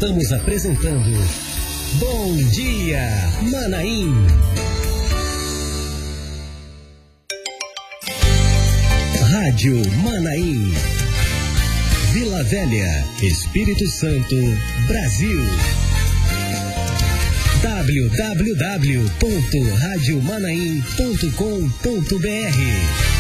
Estamos apresentando Bom Dia Manaim. Rádio Manaim. Vila Velha, Espírito Santo, Brasil. www.radiomanaim.com.br